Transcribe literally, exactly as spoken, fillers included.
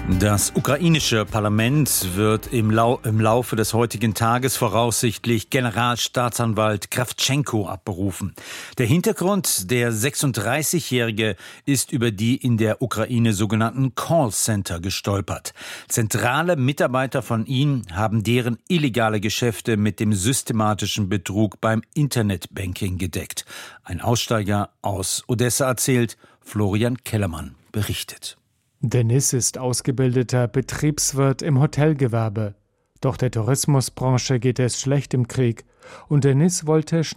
Das ukrainische Parlament wird im, Lau- im Laufe des heutigen Tages voraussichtlich Generalstaatsanwalt Krawtschenko abberufen. Der Hintergrund: Der sechsunddreißigjährige ist über die in der Ukraine sogenannten Callcenter gestolpert. Zentrale Mitarbeiter von ihm haben deren illegale Geschäfte mit dem systematischen Betrug beim Internetbanking gedeckt. Ein Aussteiger aus Odessa erzählt, Florian Kellermann berichtet. Denis ist ausgebildeter Betriebswirt im Hotelgewerbe. Doch der Tourismusbranche geht es schlecht im Krieg und Denis wollte schnell